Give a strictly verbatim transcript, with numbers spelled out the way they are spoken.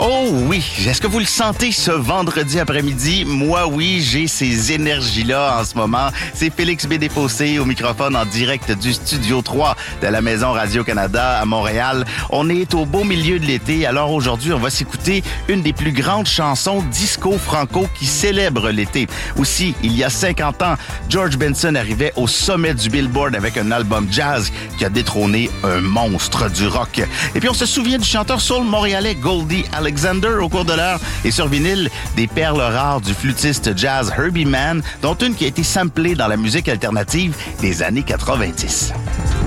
Oh oui, est-ce que vous le sentez ce vendredi après-midi? Moi, oui, j'ai ces énergies-là en ce moment. C'est Félix B. Desfossés au microphone en direct du Studio trois de la Maison Radio-Canada à Montréal. On est au beau milieu de l'été, alors aujourd'hui, on va s'écouter une des plus grandes chansons disco-franco qui célèbre l'été. Aussi, il y a cinquante ans, George Benson arrivait au sommet du Billboard avec un album jazz qui a détrôné un monstre du rock. Et puis, on se souvient du chanteur soul montréalais Goldie Alexander au cours de l'heure et sur vinyle, des perles rares du flûtiste jazz Herbie Mann, dont une qui a été samplée dans la musique alternative des années quatre-vingt-dix.